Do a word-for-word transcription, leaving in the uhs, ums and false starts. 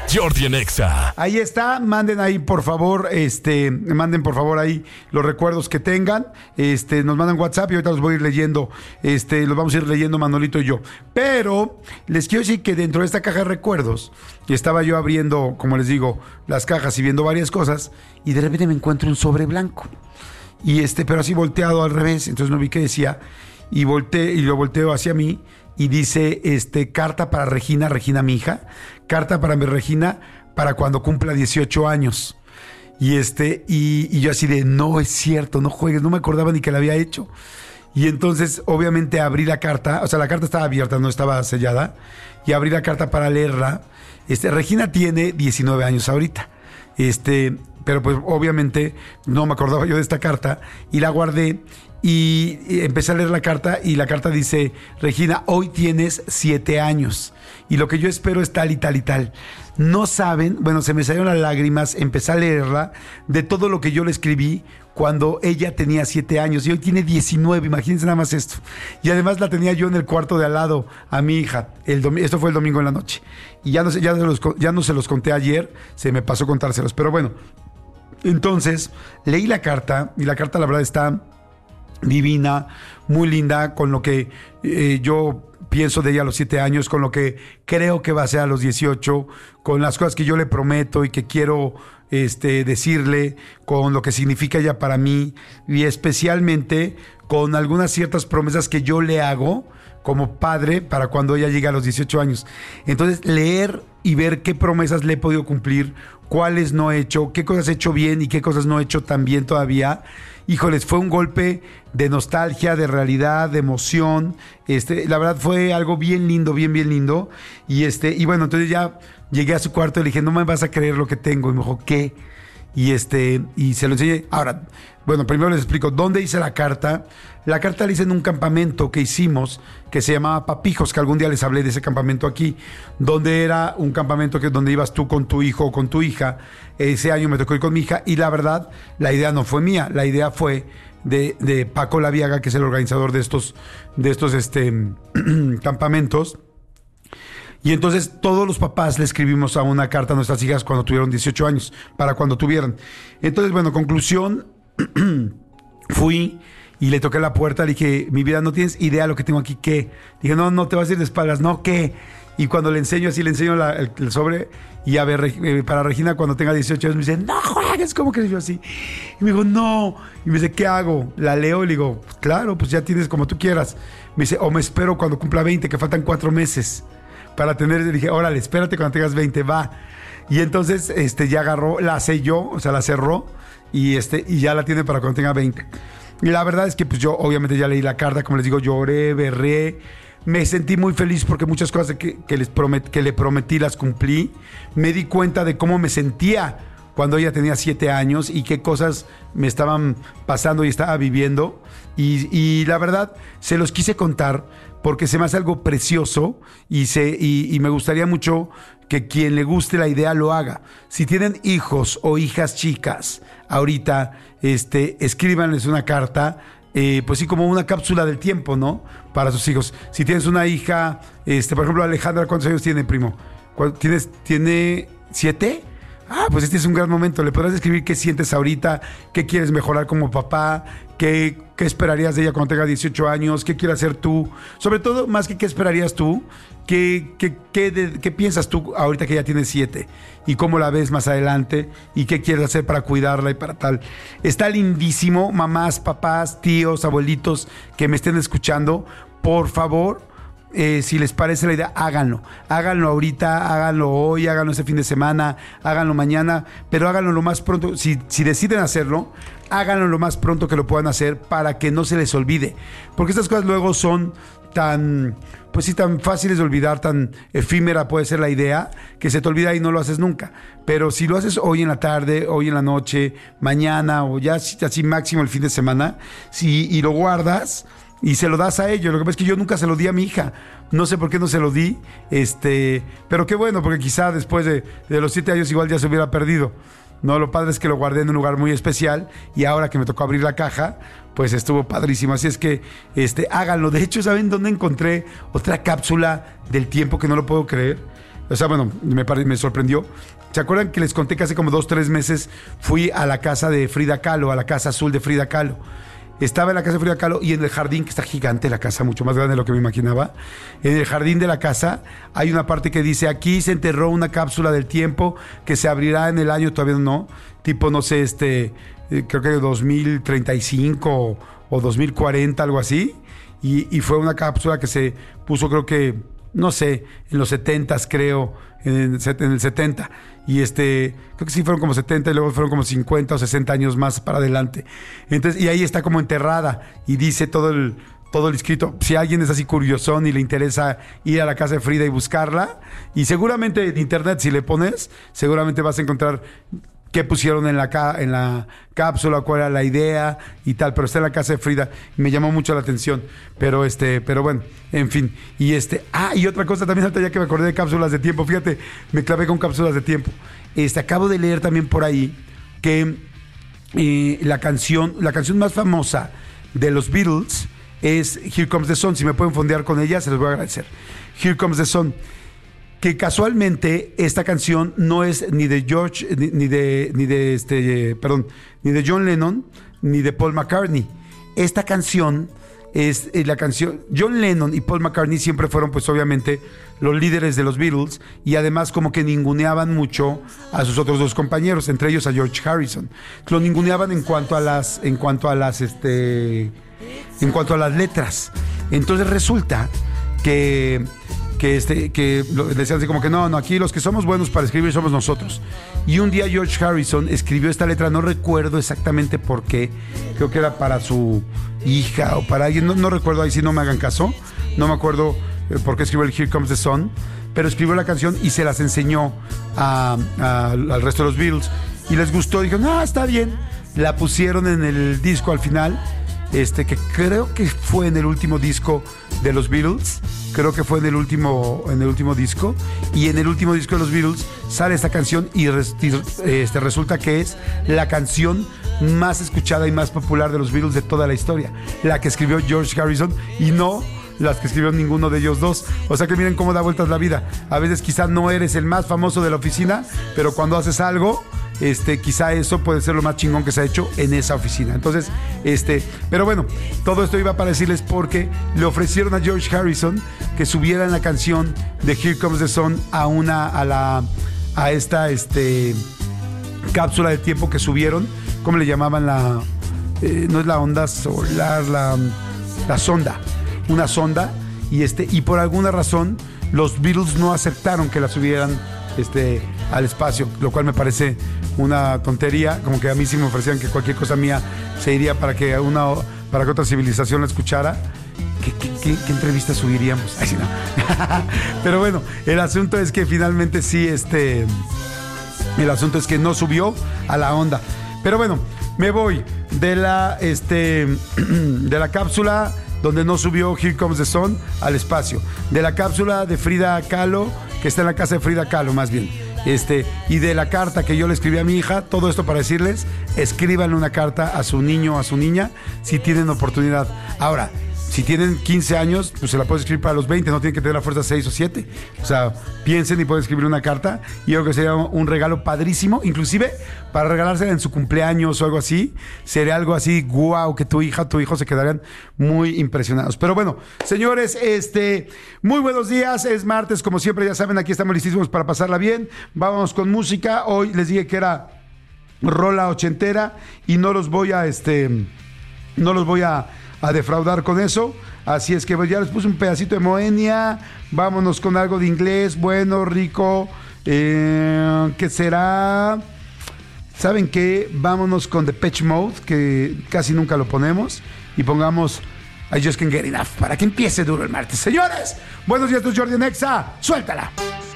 Jordi en Exa. Ahí está, manden ahí por favor, este, manden por favor ahí los recuerdos que tengan, este, nos mandan WhatsApp y ahorita los voy a ir leyendo, este, los vamos a ir leyendo Manolito y yo. Pero les quiero decir que dentro de esta caja de recuerdos, estaba yo abriendo, como les digo, las cajas y viendo varias cosas, y de repente me encuentro un sobre blanco. Y este, pero así volteado al revés, entonces no vi qué decía, y volteé, y lo volteo hacia mí, y dice, este, carta para Regina, Regina mi hija, carta para mi Regina para cuando cumpla dieciocho años. Y este, y, y yo así de, no es cierto, no juegues, no me acordaba ni que la había hecho. Y entonces, obviamente, abrí la carta, o sea, la carta estaba abierta, no estaba sellada, y abrí la carta para leerla. Este, Regina tiene diecinueve años ahorita. Este, pero pues obviamente no me acordaba yo de esta carta, y la guardé. Y empecé a leer la carta y la carta dice, Regina, hoy tienes siete años y lo que yo espero es tal y tal y tal. No saben, bueno, se me salieron las lágrimas, empecé a leerla de todo lo que yo le escribí cuando ella tenía siete años y hoy tiene diecinueve, imagínense nada más esto. Y además la tenía yo en el cuarto de al lado a mi hija, el dom- esto fue el domingo en la noche. Y ya no, se, ya, se los, ya no se los conté ayer, se me pasó contárselos, pero bueno. Entonces, leí la carta y la carta la verdad está divina, muy linda, con lo que eh, yo pienso de ella a los siete años, con lo que creo que va a ser a los dieciocho, con las cosas que yo le prometo y que quiero este, decirle, con lo que significa ella para mí y especialmente con algunas ciertas promesas que yo le hago como padre para cuando ella llegue a los dieciocho años. Entonces, leer y ver qué promesas le he podido cumplir, cuáles no he hecho, qué cosas he hecho bien y qué cosas no he hecho tan bien todavía. Híjoles, fue un golpe de nostalgia, de realidad, de emoción. Este, la verdad fue algo bien lindo, bien, bien lindo. Y este, y bueno, entonces ya llegué a su cuarto y le dije, no me vas a creer lo que tengo. Y me dijo, ¿qué? Y este, y se lo enseñé. Ahora, bueno, primero les explico dónde hice la carta. La carta la hice en un campamento que hicimos que se llamaba Papijos, que algún día les hablé de ese campamento aquí, donde era un campamento que donde ibas tú con tu hijo o con tu hija. Ese año me tocó ir con mi hija y la verdad, la idea no fue mía, la idea fue de, de Paco Laviaga, que es el organizador de estos, de estos este, campamentos. Y entonces todos los papás le escribimos a una carta a nuestras hijas cuando tuvieron dieciocho años, para cuando tuvieran. Entonces, bueno, conclusión, fui y le toqué la puerta, le dije, mi vida, ¿no tienes idea de lo que tengo aquí? ¿Qué? Dije, no, no te vas a ir de espaldas, ¿no? ¿Qué? Y cuando le enseño así, le enseño la, el, el sobre, y a ver, eh, para Regina cuando tenga dieciocho años, me dice, no juegues, ¿cómo que yo así? Y me dijo, no. Y me dice, ¿qué hago? La leo y le digo, claro, pues ya tienes como tú quieras. Me dice, o me espero cuando cumpla veinte, que faltan cuatro meses para tener. Le dije, órale, espérate cuando tengas veinte, va. Y entonces este, ya agarró, la selló, o sea, la cerró, y, este, y ya la tiene para cuando tenga veinte. Y la verdad es que pues yo obviamente ya leí la carta, como les digo, lloré, berré. Me sentí muy feliz porque muchas cosas que, que, les promet, que le prometí las cumplí. Me di cuenta de cómo me sentía cuando ella tenía siete años y qué cosas me estaban pasando y estaba viviendo. Y, y la verdad, se los quise contar porque se me hace algo precioso y, se, y, y me gustaría mucho que quien le guste la idea lo haga. Si tienen hijos o hijas chicas, ahorita este, escríbanles una carta. Eh, pues sí, como una cápsula del tiempo, ¿no? Para sus hijos. Si tienes una hija, este, por ejemplo, Alejandra, ¿cuántos años tiene, primo? ¿Tienes, ¿Tiene siete? Ah, pues este es un gran momento. Le podrás escribir qué sientes ahorita, qué quieres mejorar como papá, qué, qué esperarías de ella cuando tenga dieciocho años, qué quieres hacer tú. Sobre todo, más que qué esperarías tú, qué, qué, qué, de, qué piensas tú ahorita que ya tienes siete y cómo la ves más adelante y qué quieres hacer para cuidarla y para tal. Está lindísimo, mamás, papás, tíos, abuelitos que me estén escuchando, por favor. Eh, si les parece la idea, háganlo. Háganlo ahorita, háganlo hoy, háganlo este fin de semana, háganlo mañana, pero háganlo lo más pronto. Si, si deciden hacerlo, háganlo lo más pronto que lo puedan hacer para que no se les olvide. Porque estas cosas luego son tan, pues sí, tan fáciles de olvidar, tan efímera puede ser la idea, que se te olvida y no lo haces nunca. Pero si lo haces hoy en la tarde, hoy en la noche, mañana o ya así, así máximo el fin de semana, si, y lo guardas y se lo das a ellos. Lo que pasa es que yo nunca se lo di a mi hija. No sé por qué no se lo di. Este, pero qué bueno, porque quizá después de, de los siete años igual ya se hubiera perdido. No, lo padre es que lo guardé en un lugar muy especial y ahora que me tocó abrir la caja, pues estuvo padrísimo. Así es que este, háganlo. De hecho, ¿saben dónde encontré otra cápsula del tiempo que no lo puedo creer? O sea, bueno, me, me sorprendió. ¿Se acuerdan que les conté que hace como dos, tres meses fui a la casa de Frida Kahlo, a la casa azul de Frida Kahlo? Estaba en la casa de Frida Kahlo y en el jardín, que está gigante la casa, mucho más grande de lo que me imaginaba. En el jardín de la casa hay una parte que dice: aquí se enterró una cápsula del tiempo que se abrirá en el año, todavía no, tipo, no sé, este, eh, creo que dos mil treinta y cinco o, o dos mil cuarenta, algo así. Y, y fue una cápsula que se puso, creo que, no sé, en los setentas, creo, en el, en el setenta. Y este, creo que sí fueron como setenta y luego fueron como cincuenta o sesenta años más para adelante. Entonces, y ahí está como enterrada y dice todo el, todo el escrito. Si alguien es así curiosón y le interesa ir a la casa de Frida y buscarla, y seguramente en internet, si le pones, seguramente vas a encontrar qué pusieron en la, en la cápsula, cuál era la idea y tal, pero está en la casa de Frida y me llamó mucho la atención, pero este, pero bueno, en fin, y este, ah, y otra cosa también, ahorita ya que me acordé de cápsulas de tiempo, fíjate, me clavé con cápsulas de tiempo, este, acabo de leer también por ahí que eh, la canción, la canción más famosa de los Beatles es Here Comes the Sun. Si me pueden fondear con ella, se los voy a agradecer. Here Comes the Sun, que casualmente esta canción no es ni de George, ni, ni de, ni de este, perdón, ni de John Lennon, ni de Paul McCartney. Esta canción es eh, la canción. John Lennon y Paul McCartney siempre fueron, pues obviamente, los líderes de los Beatles, y además como que ninguneaban mucho a sus otros dos compañeros, entre ellos a George Harrison. Lo ninguneaban en cuanto a las, en cuanto a las, este, en cuanto a las letras. Entonces resulta que que este que lo, decían así como que no, no, aquí los que somos buenos para escribir somos nosotros. Y un día George Harrison escribió esta letra, no recuerdo exactamente por qué, creo que era para su hija o para alguien, no, no recuerdo, ahí sí no me hagan caso, no me acuerdo eh, por qué escribió el Here Comes the Sun, pero escribió la canción y se las enseñó a, a, al resto de los Beatles y les gustó, dijeron, no, está bien, la pusieron en el disco al final. Este, que creo que fue en el último disco de los Beatles, creo que fue en el último, en el último disco, y en el último disco de los Beatles sale esta canción y, res, y este, resulta que es la canción más escuchada y más popular de los Beatles de toda la historia, la que escribió George Harrison y no las que escribió ninguno de ellos dos. O sea que miren cómo da vueltas la vida. A veces quizás no eres el más famoso de la oficina, pero cuando haces algo, este, quizá eso puede ser lo más chingón que se ha hecho en esa oficina. Entonces, este, pero bueno, todo esto iba para decirles porque le ofrecieron a George Harrison que subieran la canción de Here Comes the Sun a una, a la, a esta, este, cápsula de tiempo que subieron. ¿Cómo le llamaban? La, eh, no es la onda solar, la, la sonda. Una sonda, y este y por alguna razón los Beatles no aceptaron que la subieran este al espacio, lo cual me parece una tontería, como que a mí sí me ofrecían que cualquier cosa mía se iría para que una para que otra civilización la escuchara. ¿Qué, qué, qué, qué entrevista subiríamos? Ay, sí, no. Pero bueno, el asunto es que finalmente sí, este el asunto es que no subió a la onda. Pero bueno, me voy de la este de la cápsula donde no subió Here Comes the Sun al espacio, de la cápsula de Frida Kahlo, que está en la casa de Frida Kahlo más bien, este, y de la carta que yo le escribí a mi hija. Todo esto para decirles, escríbanle una carta a su niño o a su niña si tienen oportunidad. Ahora, si tienen quince años, pues se la puede escribir para los veinte, no tienen que tener la fuerza seis o siete. O sea, piensen y pueden escribir una carta. Y yo creo que sería un regalo padrísimo, inclusive para regalársela en su cumpleaños o algo así. Sería algo así, guau, que tu hija, tu hijo se quedarían muy impresionados. Pero bueno, señores, este, muy buenos días. Es martes, como siempre, ya saben, aquí estamos listísimos para pasarla bien. Vámonos con música. Hoy les dije que era rola ochentera y no los voy a, este, no los voy a a defraudar con eso, así es que pues ya les puse un pedacito de Moenia, vámonos con algo de inglés, bueno, rico, eh, ¿qué será? ¿Saben qué? Vámonos con Depeche Mode, que casi nunca lo ponemos, y pongamos I Just Can't Get Enough, para que empiece duro el martes. Señores, buenos días, tu Jordi Nexa, suéltala.